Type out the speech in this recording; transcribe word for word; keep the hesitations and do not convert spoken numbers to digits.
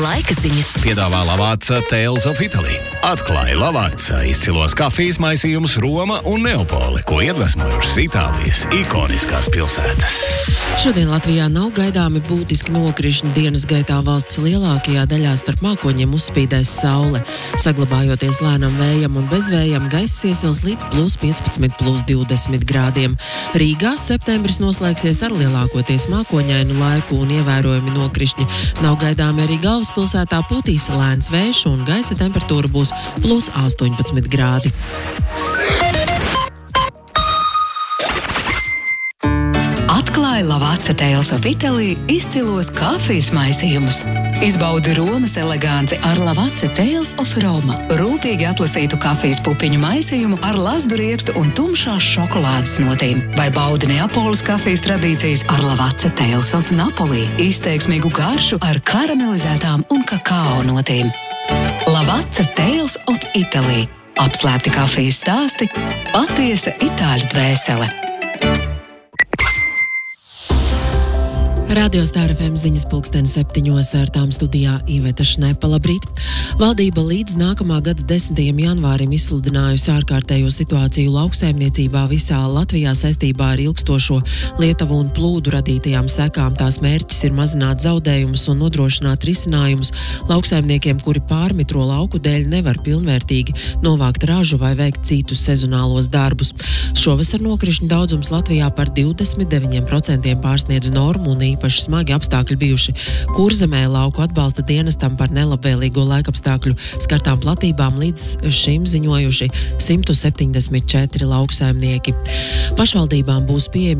Laika ziņas Piedāvā Lavazza Tales of Italy. Atklāja Lavazza izcilos kafijas maisījumus Roma un Neapoli, ko iedvesmojušas Itālijas ikoniskās pilsētas. Šodien Latvijā nav gaidāmi būtiski nokrišņi. Dienas gaitā valsts lielākajā daļā starp mākoņiem uzspīdēs saule. Saglabājoties lēnam vējam un bezvējam, gaiss iesils līdz plus piecpadsmit, plus divdesmit grādiem. Rīgā septembris noslēgsies ar lielākoties mākoņainu laiku un ievērojami nokrišņi. Nav gaidāmi arī galvaspilsētā putīs lēns vējš un gaisa temperatūra būs plus astoņpadsmit grādi. Atklāja Lavazza Tales of Italy izcilos kafijas maisījumus. Izbaudi Romas eleganci ar Lavazza Tales of Roma. Rūpīgi atlasītu kafijas pupiņu maisījumu ar lazdu riekstu un tumšās šokolādes notīm. Vai baudi Neapoles kafijas tradīcijas ar Lavazza Tales of Napoli. Izteiksmīgu garšu ar karamelizētām un kakao notīm. Lavazza Tales of Italy. Apslēpti kafijas stāsti, patiesa itāļu dvēsele. Radio Star F M ziņas pulksteni septiņos ar tām studijā Iveta Šnepa. Labrīt! Valdība līdz nākamā gada desmitajam janvārim izsludinājusi ārkārtējo situāciju lauksaimniecībā visā Latvijā saistībā ar ilgstošo lietuvu un plūdu radītajām sekām. Tās mērķis ir mazināt zaudējumus un nodrošināt risinājumus lauksaimniekiem, kuri pārmitro lauku dēļ nevar pilnvērtīgi novākt ražu vai veikt citus sezonālos darbus. Šovasar nokrišņu daudzums Latvijā par divdesmit deviņiem procentiem pārsniedz normu un īpaši smagi apstākļi bijuši Kurzemē. Lauku atbalsta dienestam par nelabvēlīgo laikapstākļu skartām platībām līdz šim ziņojuši simt septiņdesmit četri lauksaimnieki. Pašvaldībām būs pieejami